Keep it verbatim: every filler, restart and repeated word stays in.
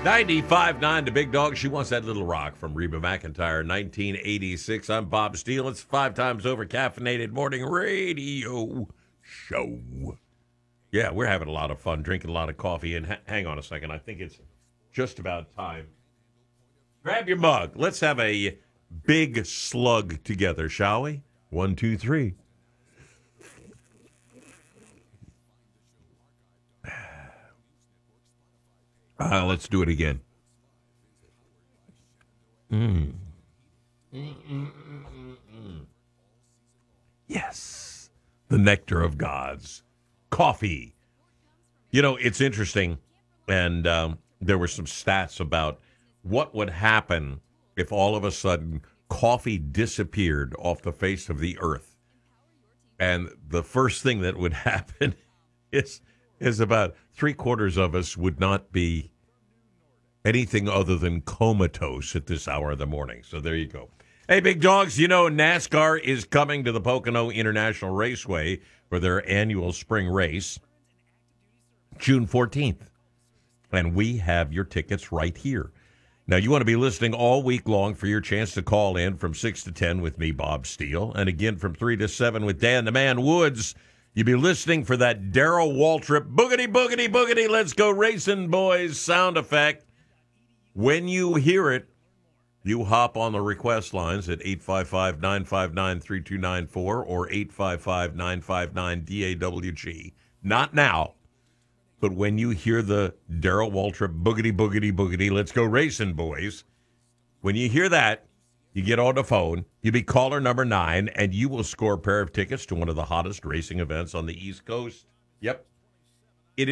ninety-five point nine, the big dog. She wants that little rock from Reba McEntire, nineteen eighty-six. I'm Bob Steele. It's five times over caffeinated morning radio show. Yeah, we're having a lot of fun, drinking a lot of coffee. And ha- hang on a second. I think it's just about time. Grab your mug. Let's have a big slug together, shall we? One, two, three. Uh, let's do it again. Mm. Yes. The nectar of gods. Coffee. You know, it's interesting, and um, there were some stats about what would happen if all of a sudden coffee disappeared off the face of the earth. And the first thing that would happen is is about three quarters of us would not be anything other than comatose at this hour of the morning. So there you go. Hey, big dogs, you know NASCAR is coming to the Pocono International Raceway for their annual spring race, June fourteenth. And we have your tickets right here. Now, you want to be listening all week long for your chance to call in from six to ten with me, Bob Steele, and again from three to seven with Dan the Man Woods. You'll be listening for that Darrell Waltrip boogity, boogity, boogity, let's go racing, boys sound effect. When you hear it, you hop on the request lines at eight five five, nine five nine, three two nine four or eight five five, nine five nine, D A W G. Not now, but when you hear the Darrell Waltrip boogity, boogity, boogity, let's go racing, boys. When you hear that, you get on the phone, you be caller number nine, and you will score a pair of tickets to one of the hottest racing events on the East Coast. Yep.